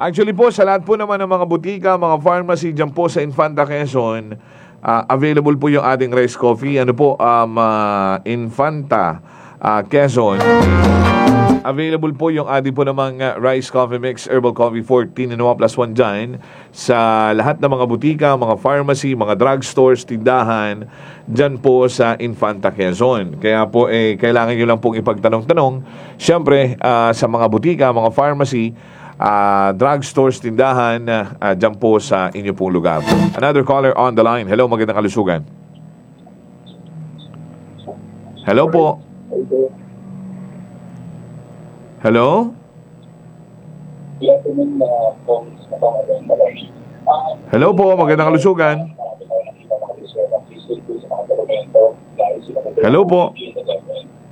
Actually po, sa lahat po naman ng mga butika, mga pharmacy dyan po sa Infanta Quezon, available po yung ating rice coffee. Ano po, Infanta Quezon. Available po yung ating po namang rice coffee mix, herbal coffee 14 in 1 plus 1 dyan sa lahat ng mga butika, mga pharmacy, mga drugstores, tindahan dyan po sa Infanta Quezon. Kaya po kailangan nyo lang pong ipagtanong-tanong syempre sa mga butika, mga pharmacy, drugstores, tindahan dyan po sa inyo pong lugar. Another caller on the line. Hello, magandang kalusugan. Hello po. Hello? Hello po, magandang kalusugan. Hello po.